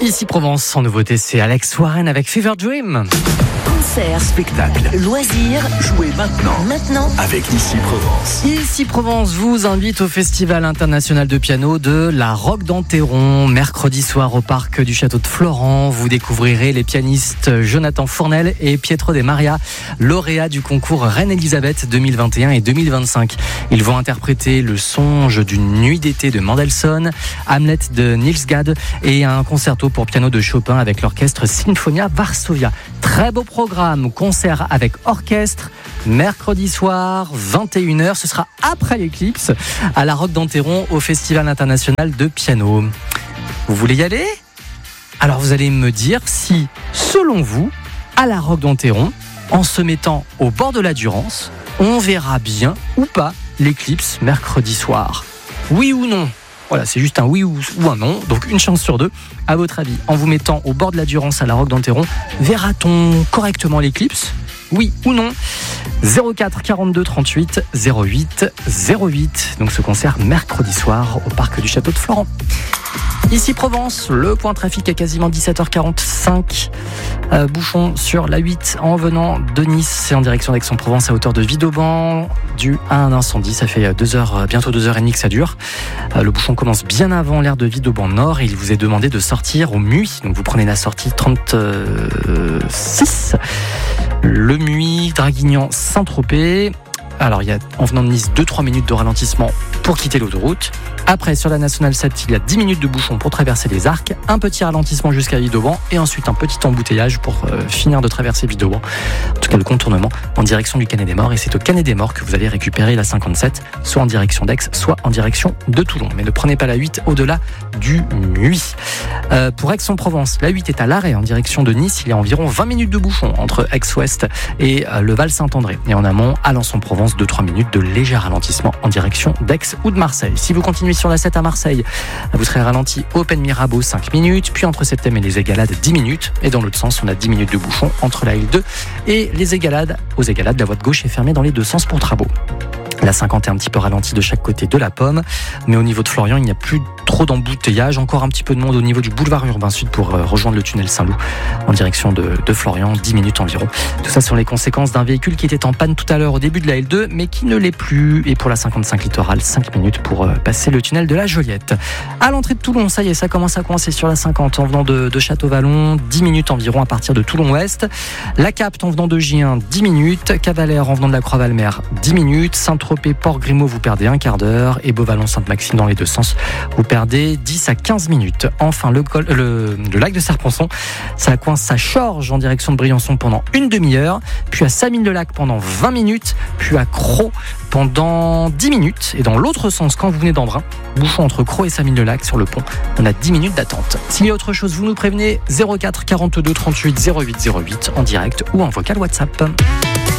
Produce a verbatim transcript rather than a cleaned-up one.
Ici Provence, en nouveauté, c'est Alex Warren avec Fever Dream. Concert, spectacle, loisirs, jouez maintenant. Maintenant, avec Ici Provence. Ici Provence vous invite au Festival international de piano de la Roque d'Enterron. Mercredi soir au parc du Château de Florent, vous découvrirez les pianistes Jonathan Fournel et Pietro De Maria, lauréats du concours Reine-Élisabeth deux mille vingt et un et deux mille vingt-cinq. Ils vont interpréter le songe d'une nuit d'été de Mendelssohn, Hamlet de Niels Gade et un concerto pour piano de Chopin avec l'orchestre Sinfonia Varsovia. Très beau programme, concert avec orchestre, mercredi soir, vingt et une heures. Ce sera après l'éclipse à la Roque d'Enterron au Festival international de piano. Vous voulez y aller ? Alors vous allez me dire si, selon vous, à la Roque d'Enterron, en se mettant au bord de la Durance, on verra bien ou pas l'éclipse mercredi soir. Oui ou non ? Voilà, c'est juste un oui ou, ou un non, donc une chance sur deux. À votre avis, en vous mettant au bord de la Durance à la Roque d'Enterron, verra-t-on correctement l'éclipse ? Oui ou non ? zéro quatre quarante-deux trente-huit zéro huit zéro huit. Donc ce concert mercredi soir au parc du Château de Florent. Ici Provence, le point trafic à quasiment dix-sept heures quarante-cinq. Euh, bouchon sur la huit en venant de Nice. C'est en direction d'Aix-en-Provence à hauteur de Vidauban, dû à un incendie. Ça fait deux heures, bientôt deux heures et demie que ça dure. Euh, le bouchon commence bien avant l'aire de Vidauban Nord et il vous est demandé de sortir au Muy. Donc vous prenez la sortie trente-six. Le Muy, Draguignan, Saint-Tropez. Alors, il y a, en venant de Nice, deux à trois minutes de ralentissement pour quitter l'autoroute. Après, sur la Nationale sept, il y a dix minutes de bouchon pour traverser les Arcs, un petit ralentissement jusqu'à Vidauban et ensuite un petit embouteillage pour euh, finir de traverser Vidauban. En tout cas, le contournement en direction du Canet des Morts. Et c'est au Canet des Morts que vous allez récupérer la cinquante-sept, soit en direction d'Aix, soit en direction de Toulon. Mais ne prenez pas la huit au-delà du Muy. Euh, pour Aix-en-Provence, la huit est à l'arrêt en direction de Nice. Il y a environ vingt minutes de bouchon entre Aix-Ouest et euh, le Val-Saint-André. Et en amont, à Alençon-Provence, deux à trois minutes de léger ralentissement en direction d'Aix ou de Marseille. Si vous continuez sur la sept à Marseille, vous serez ralenti au Pen Mirabeau cinq minutes, puis entre Septem et les Égalades dix minutes. Et dans l'autre sens, on a dix minutes de bouchon entre la L deux et les Égalades. Aux Égalades, la voie de gauche est fermée dans les deux sens pour travaux. La cinquante est un petit peu ralentie de chaque côté de la Pomme, mais au niveau de Florian, il n'y a plus trop d'embouteillage. Encore un petit peu de monde au niveau du boulevard urbain sud pour euh, rejoindre le tunnel Saint-Loup en direction de, de Florian, dix minutes environ. Tout ça sont les conséquences d'un véhicule qui était en panne tout à l'heure au début de la L deux, mais qui ne l'est plus. Et pour la cinquante-cinq littorale, cinq minutes pour euh, passer le tunnel de la Joliette. À l'entrée de Toulon, ça y est, ça commence à coincer sur la cinquante en venant de, de Château-Vallon, dix minutes environ à partir de Toulon-Ouest. La Capte en venant de Gien, dix minutes. Cavalère en venant de la Croix-Valmer, dix minutes. Saint-Tropez, Port-Grimaud, vous perdez un quart d'heure. Et Beauvallon-Sainte-Maxime dans les deux sens, vous perdez dix à quinze minutes. Enfin, le, col, le, le lac de Serponçon, ça coince sa Chorge en direction de Briançon pendant une demi-heure, puis à Samine-le-Lac pendant vingt minutes, puis à Crau pendant dix minutes. Et dans l'autre sens, quand vous venez d'Embrun, bouchon entre Crau et Samine-le-Lac sur le pont, on a dix minutes d'attente. S'il y a autre chose, vous nous prévenez. Zéro quatre quarante-deux trente-huit zéro huit zéro huit en direct ou en vocal WhatsApp.